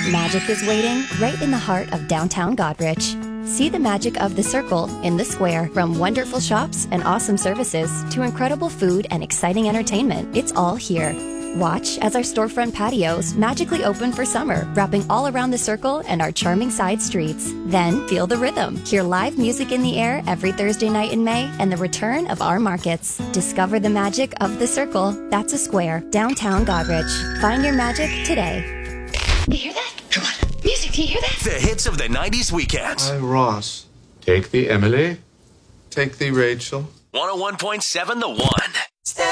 Magic is waiting right in the heart of downtown Godrich. See the magic of the Circle in the Square. From wonderful shops and awesome services to incredible food and exciting entertainment, it's all here. Watch as our storefront patios magically open for summer, wrapping all around the Circle and our charming side streets. Then feel the rhythm. Hear live music in the air every Thursday night in May and the return of our markets. Discover the magic of the Circle. That's a Square. Downtown Godrich. Find your magic today. You hear that? Come on. Music, do you hear that? The hits of the 90s weekends. Hi, Ross. Take the Emily. Take the Rachel. 101.7 The One.